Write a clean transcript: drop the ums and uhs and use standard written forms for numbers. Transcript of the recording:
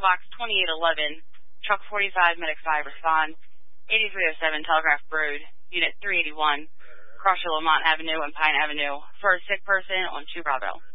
Box 2811, Truck 45, Medic 5, respond. 8307, Telegraph Road, Unit 381, Crusher, Lamont Avenue and Pine Avenue, for a sick person on 2 Bravo.